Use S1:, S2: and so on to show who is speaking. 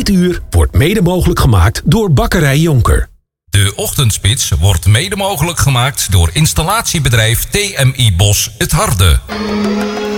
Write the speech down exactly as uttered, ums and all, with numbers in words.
S1: Dit uur wordt mede mogelijk gemaakt door Bakkerij Jonker.
S2: De Ochtendspits wordt mede mogelijk gemaakt door installatiebedrijf T M I Bos het Harde.